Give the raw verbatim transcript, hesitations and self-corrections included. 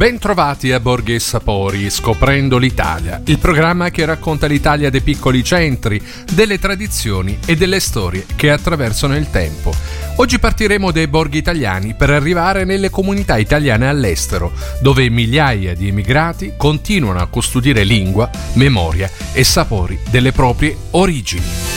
Bentrovati a Borghi e Sapori, Scoprendo l'Italia, il programma che racconta l'Italia dei piccoli centri, delle tradizioni e delle storie che attraversano il tempo. Oggi partiremo dai borghi italiani per arrivare nelle comunità italiane all'estero, dove migliaia di emigrati continuano a custodire lingua, memoria e sapori delle proprie origini.